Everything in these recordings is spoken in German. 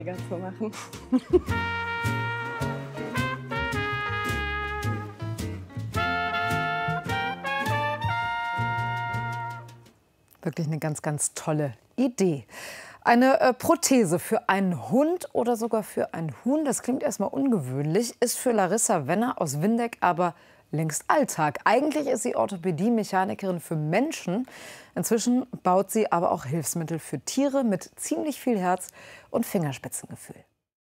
zu machen. Wirklich eine ganz, ganz tolle Idee. Eine Prothese für einen Hund oder sogar für ein Huhn, das klingt erstmal ungewöhnlich, ist für Larissa Wenner aus Windeck aber längst Alltag. Eigentlich ist sie Orthopädie-Mechanikerin für Menschen. Inzwischen baut sie aber auch Hilfsmittel für Tiere mit ziemlich viel Herz und Fingerspitzengefühl.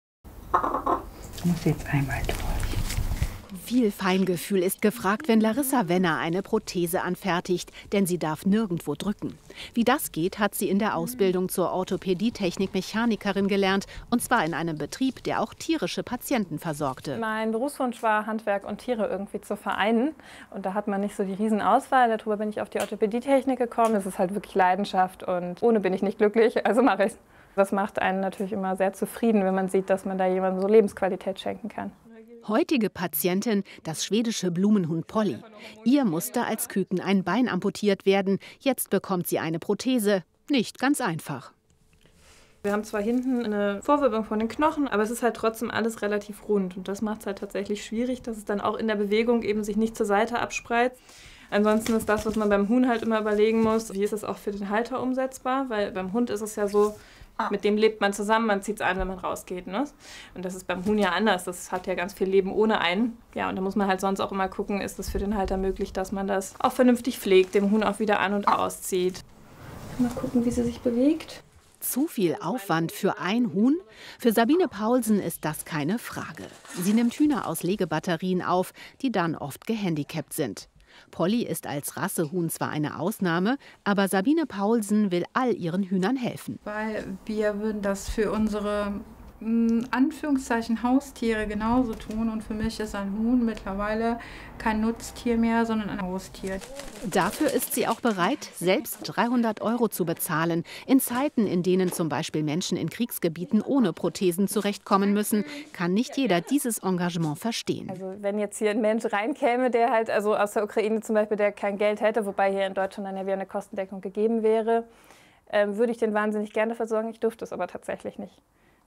Ich muss jetzt einmal durch. Viel Feingefühl ist gefragt, wenn Larissa Wenner eine Prothese anfertigt, denn sie darf nirgendwo drücken. Wie das geht, hat sie in der Ausbildung zur Orthopädie-Technik-Mechanikerin gelernt, und zwar in einem Betrieb, der auch tierische Patienten versorgte. Mein Berufswunsch war, Handwerk und Tiere irgendwie zu vereinen. Und da hat man nicht so die Riesenauswahl. Darüber bin ich auf die Orthopädie-Technik gekommen. Das ist halt wirklich Leidenschaft und ohne bin ich nicht glücklich, also mache ich es. Das macht einen natürlich immer sehr zufrieden, wenn man sieht, dass man da jemandem so Lebensqualität schenken kann. Heutige Patientin, das schwedische Blumenhuhn Polly. Ihr musste als Küken ein Bein amputiert werden. Jetzt bekommt sie eine Prothese. Nicht ganz einfach. Wir haben zwar hinten eine Vorwölbung von den Knochen, aber es ist halt trotzdem alles relativ rund. Und das macht es halt tatsächlich schwierig, dass es dann auch in der Bewegung eben sich nicht zur Seite abspreizt. Ansonsten ist das, was man beim Huhn halt immer überlegen muss, wie ist es auch für den Halter umsetzbar? Weil beim Hund ist es ja so, mit dem lebt man zusammen, man zieht es an, wenn man rausgeht. Ne? Und das ist beim Huhn ja anders. Das hat ja ganz viel Leben ohne einen. Ja, und da muss man halt sonst auch immer gucken, ist es für den Halter möglich, dass man das auch vernünftig pflegt, dem Huhn auch wieder an- und auszieht. Mal gucken, wie sie sich bewegt. Zu viel Aufwand für ein Huhn? Für Sabine Paulsen ist das keine Frage. Sie nimmt Hühner aus Legebatterien auf, die dann oft gehandicapt sind. Polly ist als Rassehuhn zwar eine Ausnahme, aber Sabine Paulsen will all ihren Hühnern helfen. Weil wir würden das für unsere Anführungszeichen Haustiere genauso tun. Und für mich ist ein Huhn mittlerweile kein Nutztier mehr, sondern ein Haustier. Dafür ist sie auch bereit, selbst 300 € zu bezahlen. In Zeiten, in denen zum Beispiel Menschen in Kriegsgebieten ohne Prothesen zurechtkommen müssen, kann nicht jeder dieses Engagement verstehen. Also wenn jetzt hier ein Mensch reinkäme, der halt also aus der Ukraine zum Beispiel, der kein Geld hätte, wobei hier in Deutschland dann ja wieder eine Kostendeckung gegeben wäre, würde ich den wahnsinnig gerne versorgen. Ich dürfte es aber tatsächlich nicht.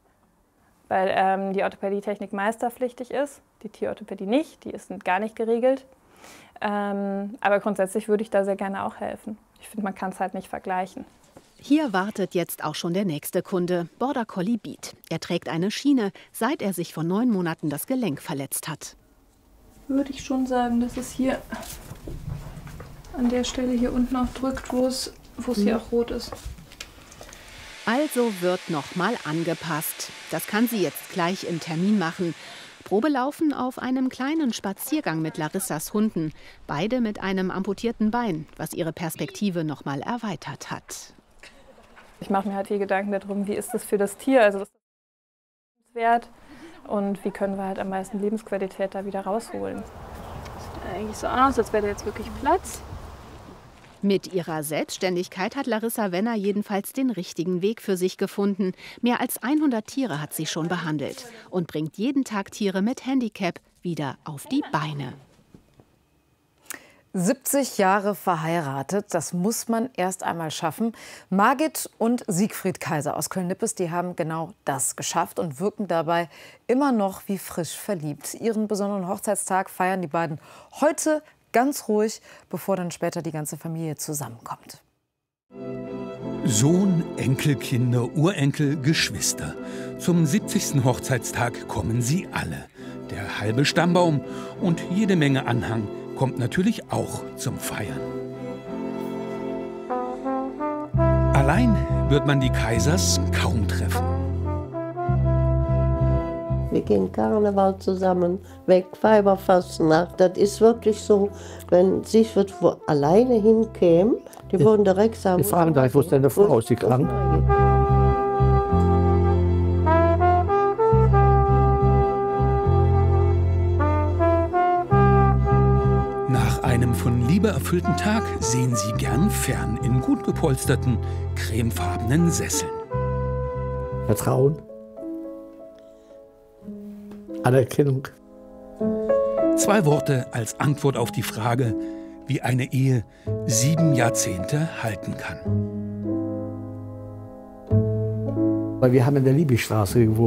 Weil die Orthopädie-Technik meisterpflichtig ist, die Tierorthopädie nicht, die ist gar nicht geregelt. Aber grundsätzlich würde ich da sehr gerne auch helfen. Ich finde, man kann es halt nicht vergleichen. Hier wartet jetzt auch schon der nächste Kunde, Border Collie Beat. Er trägt eine Schiene, seit er sich vor 9 Monaten das Gelenk verletzt hat. Würde ich schon sagen, dass es hier an der Stelle hier unten auch drückt, wo es hier auch rot ist. Also wird noch mal angepasst. Das kann sie jetzt gleich im Termin machen. Probelaufen auf einem kleinen Spaziergang mit Larissas Hunden. Beide mit einem amputierten Bein, was ihre Perspektive noch mal erweitert hat. Ich mache mir halt viel Gedanken darum, wie ist das für das Tier, also was ist das wert und wie können wir halt am meisten Lebensqualität da wieder rausholen. Sieht eigentlich so aus, als wäre da jetzt wirklich Platz. Mit ihrer Selbstständigkeit hat Larissa Wenner jedenfalls den richtigen Weg für sich gefunden. Mehr als 100 Tiere hat sie schon behandelt und bringt jeden Tag Tiere mit Handicap wieder auf die Beine. 70 Jahre verheiratet, das muss man erst einmal schaffen. Margit und Siegfried Kaiser aus Köln-Nippes, die haben genau das geschafft und wirken dabei immer noch wie frisch verliebt. Ihren besonderen Hochzeitstag feiern die beiden heute ganz ruhig, bevor dann später die ganze Familie zusammenkommt. Sohn, Enkelkinder, Urenkel, Geschwister. Zum 70. Hochzeitstag kommen sie alle. Der halbe Stammbaum und jede Menge Anhang kommt natürlich auch zum Feiern. Allein wird man die Kaisers kaum treffen. Wir gehen Karneval zusammen, weg, Weiberfastnacht. Das ist wirklich so, wenn Siegfried alleine hinkäme, die würden direkt sagen... Wir fragen direkt, wo ist deine Frau? Ist sie krank? Nach einem von Liebe erfüllten Tag sehen sie gern fern in gut gepolsterten, cremefarbenen Sesseln. Vertrauen. Anerkennung. 2 Worte als Antwort auf die Frage, wie eine Ehe 7 Jahrzehnte halten kann. Weil wir haben in der Liebigstraße gewohnt.